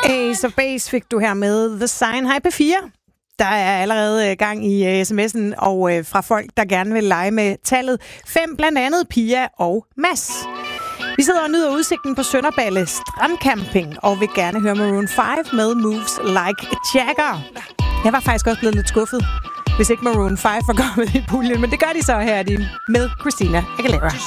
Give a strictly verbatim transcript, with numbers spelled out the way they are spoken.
Ace of Base fik du her med The Sign. Hej P fire. Der er allerede gang i sms'en, og fra folk, der gerne vil lege med tallet fem, blandt andet Pia og Mads. Vi sidder og nyder udsigten på Sønderballe Strandcamping, og vil gerne høre Maroon fem med Moves Like Jagger. Jeg var faktisk også blevet lidt skuffet, hvis ikke Maroon fem var kommet i puljen, men det gør de så her med Christina Aguilera.